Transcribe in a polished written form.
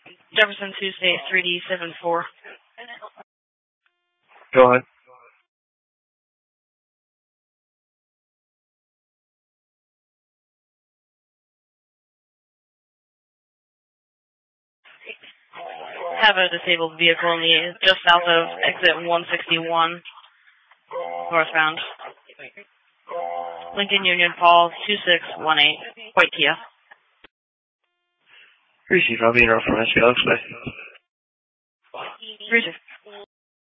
Jefferson Tuesday 3D74. Go ahead. Have a disabled vehicle in the just south of exit 161 northbound. Lincoln Union Falls 2618, white Kia. Receive, I'll be in our front. Alex, bye. Receive.